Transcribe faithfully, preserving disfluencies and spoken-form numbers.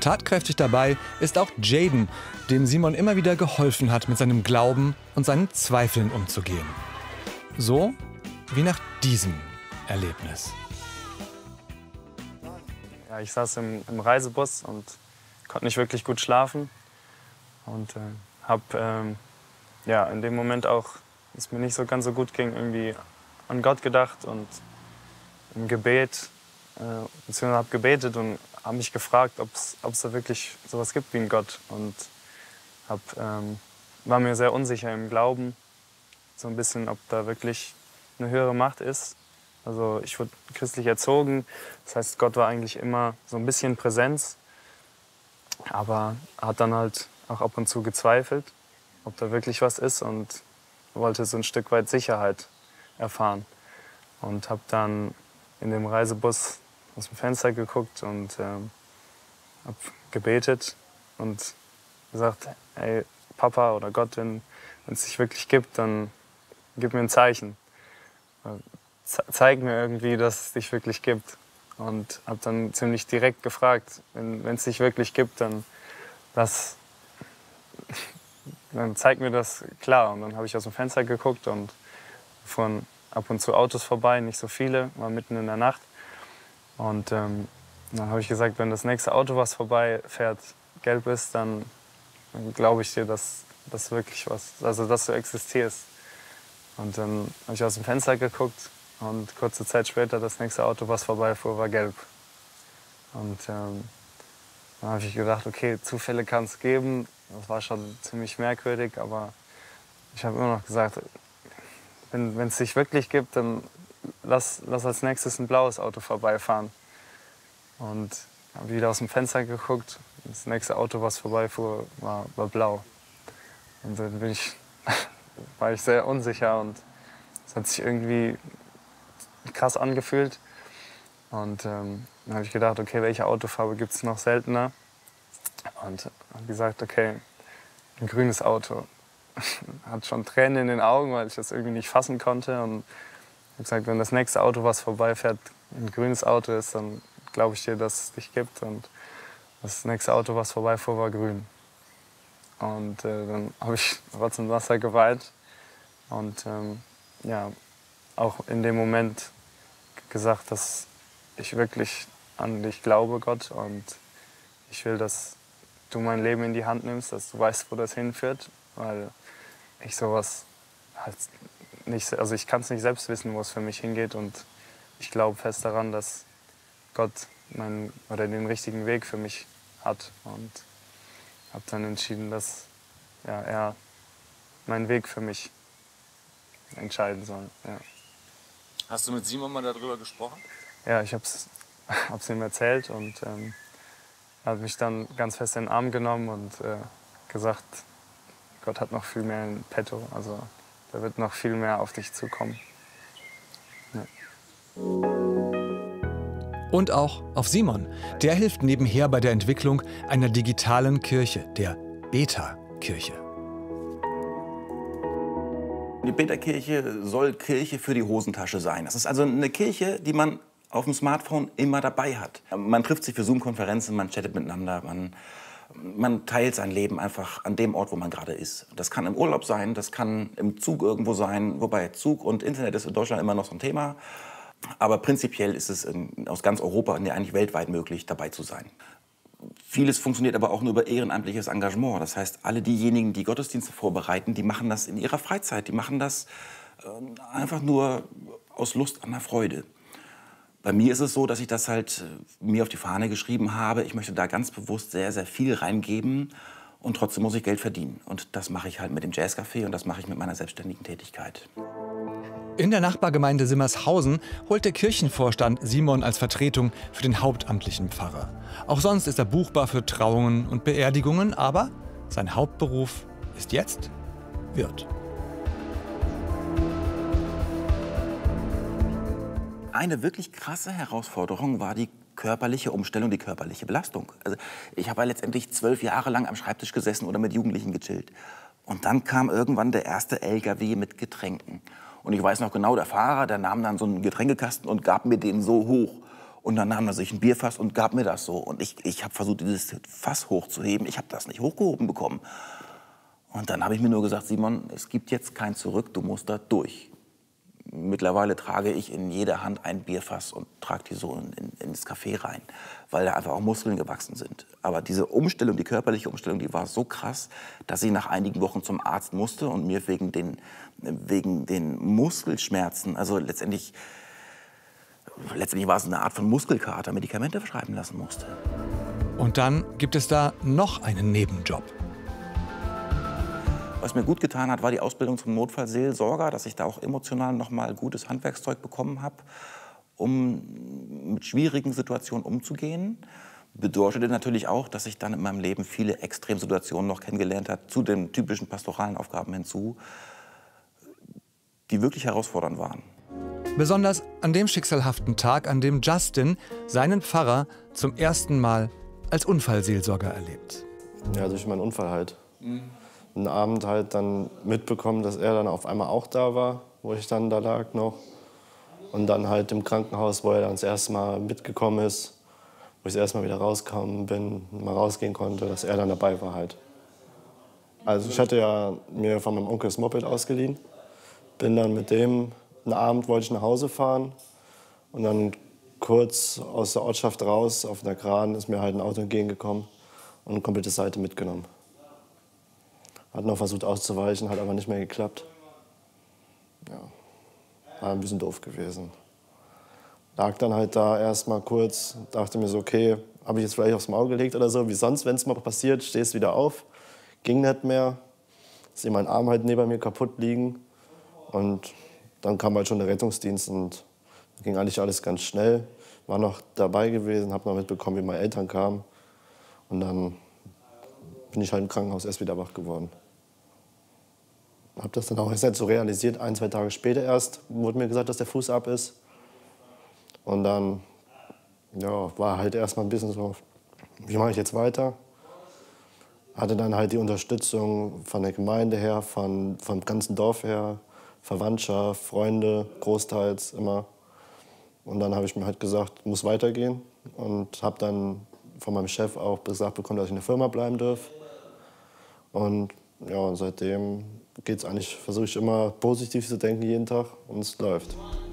Tatkräftig dabei ist auch Jaden, dem Simon immer wieder geholfen hat, mit seinem Glauben und seinen Zweifeln umzugehen. So wie nach diesem Erlebnis. Ja, ich saß im, im Reisebus und konnte nicht wirklich gut schlafen. Und äh, habe ähm, ja, in dem Moment auch, es mir nicht so ganz so gut ging, irgendwie an Gott gedacht und im Gebet, äh, beziehungsweise habe gebetet und habe mich gefragt, ob es da wirklich sowas gibt wie einen Gott. Und hab, ähm, war mir sehr unsicher im Glauben, so ein bisschen, ob da wirklich eine höhere Macht ist. Also ich wurde christlich erzogen, das heißt, Gott war eigentlich immer so ein bisschen Präsenz, aber hat dann halt auch ab und zu gezweifelt, ob da wirklich was ist, und wollte so ein Stück weit Sicherheit erfahren. Und habe dann in dem Reisebus aus dem Fenster geguckt und ähm, habe gebetet und gesagt, hey Papa oder Gott, wenn es dich wirklich gibt, dann gib mir ein Zeichen. Zeig mir irgendwie, dass es dich wirklich gibt. Und habe dann ziemlich direkt gefragt, wenn es dich wirklich gibt, dann, das, dann zeig mir das klar. Und dann habe ich aus dem Fenster geguckt und fuhren ab und zu Autos vorbei, nicht so viele, war mitten in der Nacht. Und ähm, dann habe ich gesagt, wenn das nächste Auto, was vorbeifährt, gelb ist, dann, dann glaube ich dir, dass das wirklich was, also dass du existierst. Und dann habe ich aus dem Fenster geguckt und kurze Zeit später das nächste Auto, was vorbeifuhr, war gelb. Und ähm, dann habe ich gedacht, okay, Zufälle kann es geben. Das war schon ziemlich merkwürdig, aber ich habe immer noch gesagt, wenn es dich wirklich gibt, dann lass, lass als nächstes ein blaues Auto vorbeifahren. Und habe wieder aus dem Fenster geguckt. Das nächste Auto, was vorbeifuhr, war, war blau. Und dann bin ich, war ich sehr unsicher und es hat sich irgendwie krass angefühlt. Und ähm, dann habe ich gedacht, okay, welche Autofarbe gibt es noch seltener? Und habe gesagt, okay, ein grünes Auto. Hat schon Tränen in den Augen, weil ich das irgendwie nicht fassen konnte. Und habe gesagt, wenn das nächste Auto, was vorbeifährt, ein grünes Auto ist, dann glaube ich dir, dass es dich gibt. Und das nächste Auto, was vorbeifuhr, war grün. Und äh, dann habe ich Rotz und Wasser geweint. Und ähm, ja, auch in dem Moment gesagt, dass ich wirklich an dich glaube, Gott. Und ich will, dass du mein Leben in die Hand nimmst, dass du weißt, wo das hinführt. Weil ich sowas halt nicht, also ich kann es nicht selbst wissen, wo es für mich hingeht. Und ich glaube fest daran, dass Gott meinen, oder den richtigen Weg für mich hat. Und habe dann entschieden, dass ja, er meinen Weg für mich entscheiden soll. Ja. Hast du mit Simon mal darüber gesprochen? Ja, ich habe es ihm erzählt und ähm, er hat mich dann ganz fest in den Arm genommen und äh, gesagt, Gott hat noch viel mehr in petto, also da wird noch viel mehr auf dich zukommen. Ja. Und auch auf Simon. Der hilft nebenher bei der Entwicklung einer digitalen Kirche, der Beta-Kirche. Die Beta-Kirche soll Kirche für die Hosentasche sein. Das ist also eine Kirche, die man auf dem Smartphone immer dabei hat. Man trifft sich für Zoom-Konferenzen, man chattet miteinander, man, man teilt sein Leben einfach an dem Ort, wo man gerade ist. Das kann im Urlaub sein, das kann im Zug irgendwo sein, wobei Zug und Internet ist in Deutschland immer noch so ein Thema. Aber prinzipiell ist es in, aus ganz Europa und eigentlich weltweit möglich, dabei zu sein. Vieles funktioniert aber auch nur über ehrenamtliches Engagement. Das heißt, alle diejenigen, die Gottesdienste vorbereiten, die machen das in ihrer Freizeit. Die machen das äh, einfach nur aus Lust an der Freude. Bei mir ist es so, dass ich das halt äh, mir auf die Fahne geschrieben habe. Ich möchte da ganz bewusst sehr, sehr viel reingeben und trotzdem muss ich Geld verdienen. Und das mache ich halt mit dem Jazzcafé und das mache ich mit meiner selbstständigen Tätigkeit. In der Nachbargemeinde Simmershausen holt der Kirchenvorstand Simon als Vertretung für den hauptamtlichen Pfarrer. Auch sonst ist er buchbar für Trauungen und Beerdigungen, aber sein Hauptberuf ist jetzt Wirt. Eine wirklich krasse Herausforderung war die körperliche Umstellung, die körperliche Belastung. Also ich habe ja letztendlich zwölf Jahre lang am Schreibtisch gesessen oder mit Jugendlichen gechillt. Und dann kam irgendwann der erste L K W mit Getränken. Und ich weiß noch genau, der Fahrer, der nahm dann so einen Getränkekasten und gab mir den so hoch. Und dann nahm er sich ein Bierfass und gab mir das so. Und ich, ich habe versucht, dieses Fass hochzuheben. Ich habe das nicht hochgehoben bekommen. Und dann habe ich mir nur gesagt, Simon, es gibt jetzt kein Zurück, du musst da durch. Mittlerweile trage ich in jeder Hand ein Bierfass und trage die so in, in, ins Café rein, weil da einfach auch Muskeln gewachsen sind. Aber diese Umstellung, die körperliche Umstellung, die war so krass, dass ich nach einigen Wochen zum Arzt musste und mir wegen den, wegen den Muskelschmerzen, also letztendlich, letztendlich war es eine Art von Muskelkater, Medikamente verschreiben lassen musste. Und dann gibt es da noch einen Nebenjob. Was mir gut getan hat, war die Ausbildung zum Notfallseelsorger, dass ich da auch emotional noch mal gutes Handwerkszeug bekommen habe, um mit schwierigen Situationen umzugehen. Bedeutete natürlich auch, dass ich dann in meinem Leben viele Extremsituationen noch kennengelernt habe, zu den typischen pastoralen Aufgaben hinzu, die wirklich herausfordernd waren. Besonders an dem schicksalhaften Tag, an dem Justin seinen Pfarrer zum ersten Mal als Unfallseelsorger erlebt. Ja, durch meinen Unfall halt. Mhm. Einen Abend halt dann mitbekommen, dass er dann auf einmal auch da war, wo ich dann da lag noch. Und dann halt im Krankenhaus, wo er dann das erste Mal mitgekommen ist, wo ich das erste Mal wieder rausgekommen bin, mal rausgehen konnte, dass er dann dabei war halt. Also ich hatte ja mir von meinem Onkel das Moped ausgeliehen, bin dann mit dem, einen Abend wollte ich nach Hause fahren und dann kurz aus der Ortschaft raus, auf einer Geraden, ist mir halt ein Auto entgegengekommen und eine komplette Seite mitgenommen. Hat noch versucht auszuweichen, hat aber nicht mehr geklappt. Ja, war ein bisschen doof gewesen. Lag dann halt da erst mal kurz, dachte mir so, okay, habe ich jetzt vielleicht aufs Maul gelegt oder so, wie sonst, wenn es mal passiert, stehst wieder auf. Ging nicht mehr, sehe meinen Arm halt neben mir kaputt liegen. Und dann kam halt schon der Rettungsdienst und ging eigentlich alles ganz schnell. War noch dabei gewesen, habe noch mitbekommen, wie meine Eltern kamen. Und dann bin ich halt im Krankenhaus erst wieder wach geworden. Habe das dann auch erst so realisiert, ein, zwei Tage später erst wurde mir gesagt, dass der Fuß ab ist. Und dann ja, war halt erstmal ein bisschen so, wie mache ich jetzt weiter? Hatte dann halt die Unterstützung von der Gemeinde her, von, vom ganzen Dorf her, Verwandtschaft, Freunde, großteils immer. Und dann habe ich mir halt gesagt, muss weitergehen. Und habe dann von meinem Chef auch gesagt bekommen, dass ich in der Firma bleiben darf. Und ja, und seitdem geht's eigentlich, versuche ich immer positiv zu denken jeden Tag und es läuft.